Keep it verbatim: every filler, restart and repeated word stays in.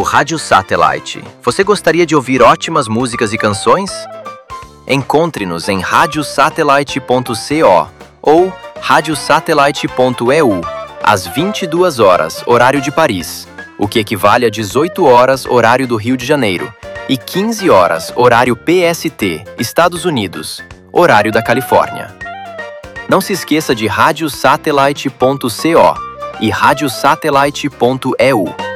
Rádio Satellite. Você gostaria de ouvir ótimas músicas e canções? Encontre-nos em rádio satellite ponto co ou rádio satellite ponto e u às vinte e duas horas, horário de Paris, o que equivale a dezoito horas, horário do Rio de Janeiro, e quinze horas, horário P S T, Estados Unidos, horário da Califórnia. Não se esqueça de rádio satellite ponto co e rádio satellite ponto e u.